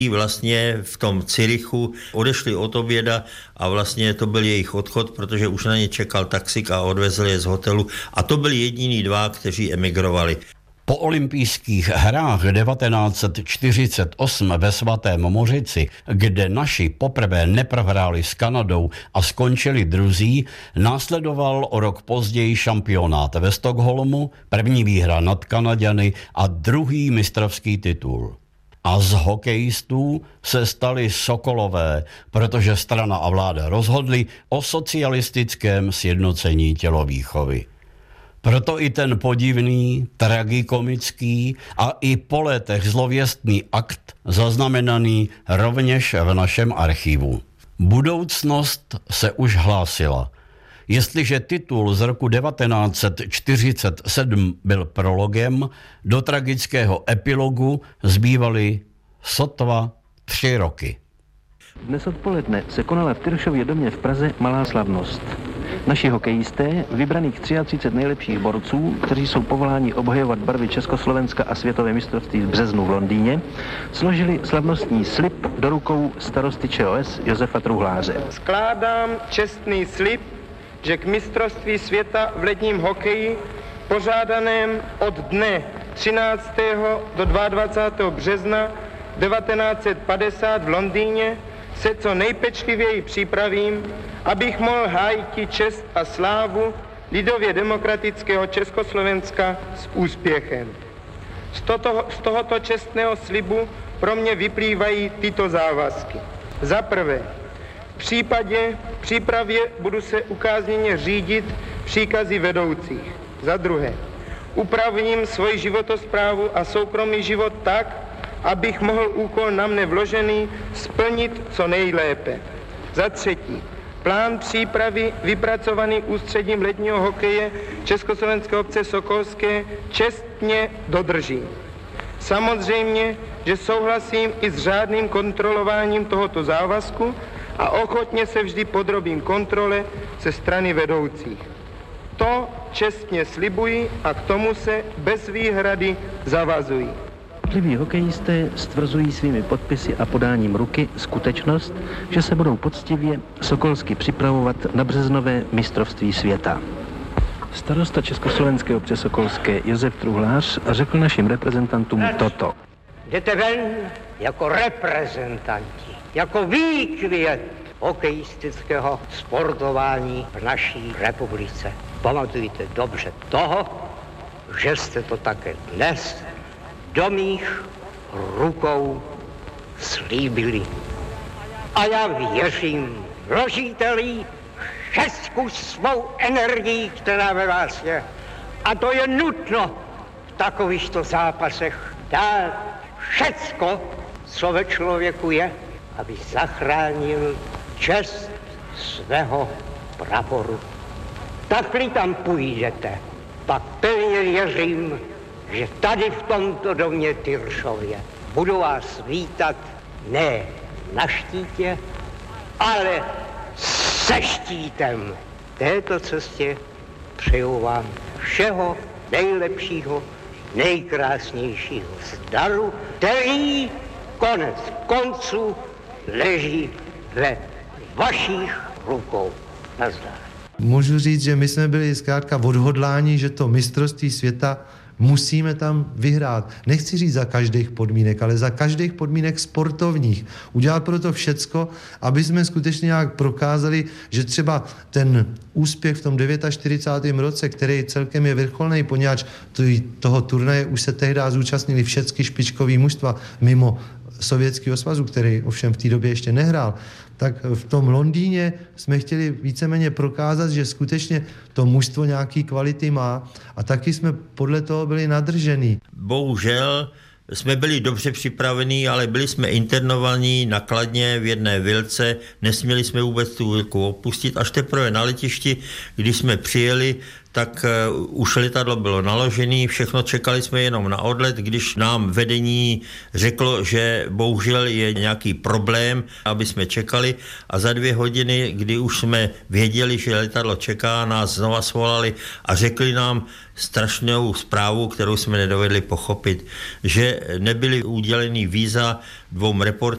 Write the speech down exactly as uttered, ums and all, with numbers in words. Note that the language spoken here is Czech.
Vlastně v tom Cyrichu odešli od oběda a vlastně to byl jejich odchod, protože už na ně čekal taxík a odvezl je z hotelu. A to byli jediní dva, kteří emigrovali. Po olympijských hrách devatenáct set čtyřicet osm ve Svatém Mořici, kde naši poprvé neprohráli s Kanadou a skončili druzí, následoval o rok později šampionát ve Stockholmu, první výhra nad Kanaďany a druhý mistrovský titul. A z hokejistů se stali sokolové, protože strana a vláda rozhodly o socialistickém sjednocení tělovýchovy. Proto i ten podivný, tragikomický a i po letech zlověstný akt zaznamenaný rovněž v našem archivu. Budoucnost se už hlásila. Jestliže titul z roku devatenáct set čtyřicet sedm byl prologem, do tragického epilogu zbývaly sotva tři roky. Dnes odpoledne se konala v Tyršově domě v Praze malá slavnost. Naši hokejisté, vybraných třicet tři nejlepších borců, kteří jsou povoláni obhajovat barvy Československa a světové mistrovství v březnu v Londýně, složili slavnostní slib do rukou starosty ČOS Josefa Truhláře. Skládám čestný slib, že k mistrovství světa v ledním hokeji, pořádaném od dne třináctého do dvacátého druhého března devatenáct set padesát v Londýně, se co nejpečlivěji připravím, abych mohl hájit čest a slávu lidově demokratického Československa s úspěchem. Z, toto, z tohoto čestného slibu pro mě vyplývají tyto závazky. Za prvé, v případě přípravě budu se ukázněně řídit příkazy vedoucích. Za druhé, upravím svoji životosprávu a soukromý život tak, abych mohl úkol na mne vložený splnit co nejlépe. Za třetí, plán přípravy vypracovaný ústředím ledního hokeje Československé obce Sokolské čestně dodržím. Samozřejmě, že souhlasím i s řádným kontrolováním tohoto závazku a ochotně se vždy podrobím kontrole ze strany vedoucích. To čestně slibuji a k tomu se bez výhrady zavazuji. Jednotliví hokejisté stvrzují svými podpisy a podáním ruky skutečnost, že se budou poctivě sokolsky připravovat na březnové mistrovství světa. Starosta Československé obce Sokolské Josef Truhlář řekl našim reprezentantům toto. Jdete ven jako reprezentanti, jako výkvět hokejistického sportování v naší republice. Pamatujte dobře toho, že jste to také dnes do mých rukou slíbili. A já věřím, vložíte-li všecku svou energii, která ve vás je. A to je nutno v takovýchto zápasech dát všecko, co ve člověku je, aby zachránil čest svého praporu. Tak-li tam půjdete, pak pevně věřím, že tady v tomto domě Tyršově budu vás vítat ne na štítě, ale se štítem. Této cestě přeju vám všeho nejlepšího, nejkrásnějšího zdaru, který konec konců leží ve vašich rukou. Nazdar. Můžu říct, že my jsme byli zkrátka odhodláni, že to mistrovství světa musíme tam vyhrát. Nechci říct za každých podmínek, ale za každých podmínek sportovních. Udělat pro to všecko, aby jsme skutečně nějak prokázali, že třeba ten úspěch v tom čtyřicátém devátém roce, který celkem je vrcholný, poněvadž toho turnaje už se tehdy zúčastnili všechny špičkový mužstva mimo Sovětského svazu, který ovšem v té době ještě nehrál, tak v tom Londýně jsme chtěli víceméně prokázat, že skutečně to mužstvo nějaký kvality má a taky jsme podle toho byli nadržení. Bohužel jsme byli dobře připravení, ale byli jsme internovaní na Kladně v jedné vilce, nesměli jsme vůbec tu vilku opustit, až teprve na letišti, když jsme přijeli, tak uh, už letadlo bylo naložené, všechno čekali jsme jenom na odlet, když nám vedení řeklo, že bohužel je nějaký problém, aby jsme čekali a za dvě hodiny, kdy už jsme věděli, že letadlo čeká, nás znova svolali a řekli nám strašnou zprávu, kterou jsme nedovedli pochopit, že nebyly uděleny víza dvou reportérům,